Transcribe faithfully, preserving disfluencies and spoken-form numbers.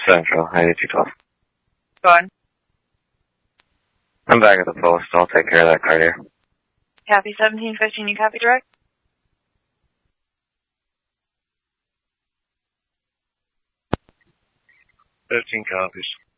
Central, eighty-two twelve. Go on. I'm back at the post. I'll take care of that car here. Copy seventeen fifteen, you copy direct? fifteen copies.